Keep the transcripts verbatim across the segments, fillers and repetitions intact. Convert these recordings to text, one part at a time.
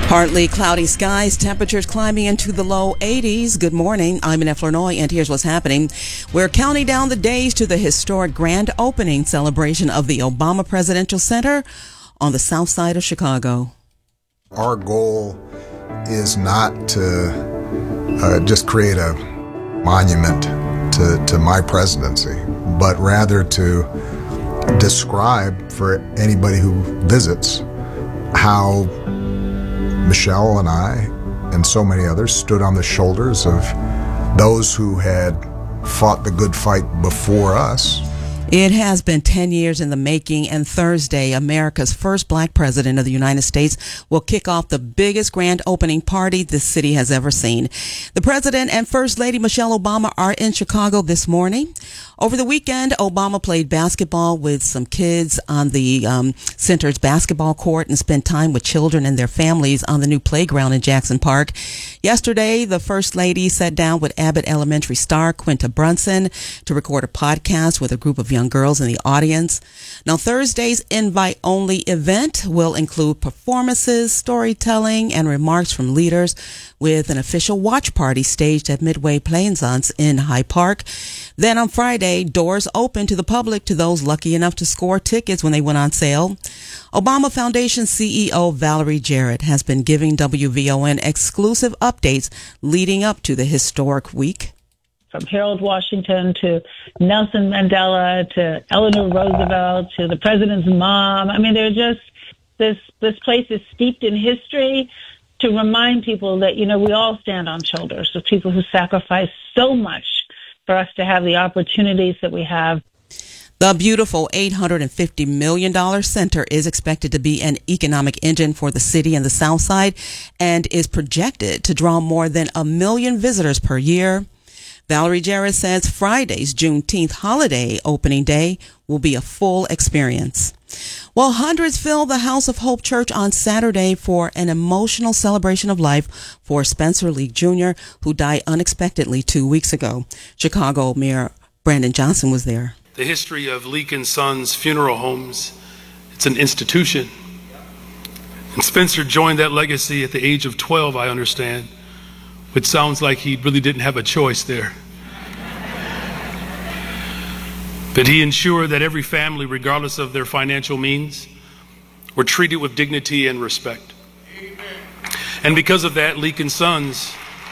Partly cloudy skies, temperatures climbing into the low eighties. Good morning. I'm Annette Flournoy, and here's what's happening. We're counting down the days to the historic grand opening celebration of the Obama Presidential Center on the south side of Chicago. Our goal is not to uh, just create a monument to, to my presidency, but rather to describe for anybody who visits how Michelle and I and so many others stood on the shoulders of those who had fought the good fight before us. It has been ten years in the making, and Thursday, America's first black president of the United States will kick off the biggest grand opening party this city has ever seen. The president and First Lady Michelle Obama are in Chicago this morning. Over the weekend, Obama played basketball with some kids on the um, center's basketball court and spent time with children and their families on the new playground in Jackson Park. Yesterday, the First Lady sat down with Abbott Elementary star Quinta Brunson to record a podcast with a group of young girls in the audience. Now, Thursday's invite-only event will include performances, storytelling, and remarks from leaders, with an official watch party staged at Midway Plaisance in Hyde Park. Then on Friday, doors open to the public to those lucky enough to score tickets when they went on sale. Obama Foundation C E O Valerie Jarrett has been giving W V O N exclusive updates leading up to the historic week. From Harold Washington to Nelson Mandela to Eleanor Roosevelt to the president's mom. I mean, they're just, this, this place is steeped in history to remind people that, you know, we all stand on shoulders of people who sacrifice so much for us to have the opportunities that we have. The beautiful eight hundred fifty million dollars center is expected to be an economic engine for the city and the South Side and is projected to draw more than a million visitors per year. Valerie Jarrett says Friday's Juneteenth holiday opening day will be a full experience. Well, hundreds filled the House of Hope Church on Saturday for an emotional celebration of life for Spencer Leak Junior, who died unexpectedly two weeks ago. Chicago Mayor Brandon Johnson was there. The history of Leak and Sons Funeral Homes, it's an institution. And Spencer joined that legacy at the age of twelve, I understand, which sounds like he really didn't have a choice there. But he ensured that every family, regardless of their financial means, were treated with dignity and respect. Amen. And because of that, Leak and Sons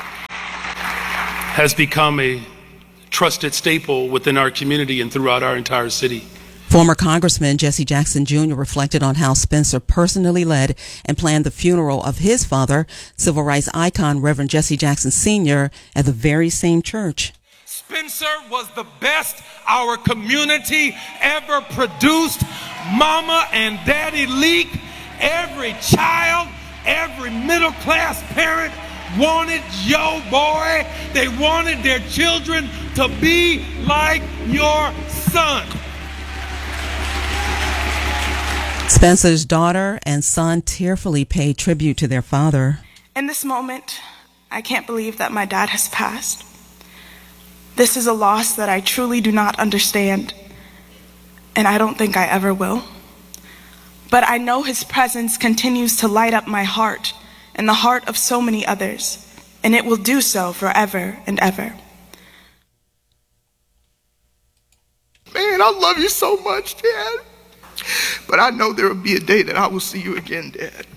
has become a trusted staple within our community and throughout our entire city. Former Congressman Jesse Jackson Junior reflected on how Spencer personally led and planned the funeral of his father, civil rights icon Reverend Jesse Jackson Senior, at the very same church. Spencer was the best our community ever produced. Mama and Daddy Leak, every child, every middle class parent wanted your boy. They wanted their children to be like your son. Spencer's daughter and son tearfully paid tribute to their father. In this moment, I can't believe that my dad has passed. This is a loss that I truly do not understand, and I don't think I ever will. But I know his presence continues to light up my heart and the heart of so many others, and it will do so forever and ever. Man, I love you so much, Dad. But I know there will be a day that I will see you again, Dad.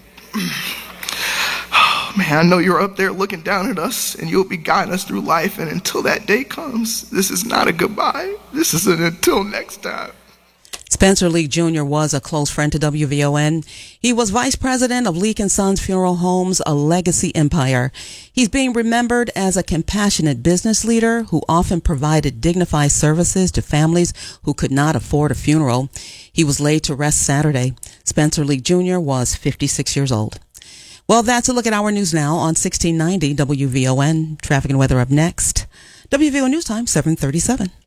Oh, man, I know you're up there looking down at us, and you'll be guiding us through life. And until that day comes, this is not a goodbye. This is an until next time. Spencer Leak Junior was a close friend to W V O N. He was vice president of Leak and Sons Funeral Homes, a legacy empire. He's being remembered as a compassionate business leader who often provided dignified services to families who could not afford a funeral. He was laid to rest Saturday. Spencer Leak Junior was fifty-six years old. Well, that's a look at our news now on sixteen ninety W V O N. Traffic and weather up next. W V O N News Time, seven thirty-seven.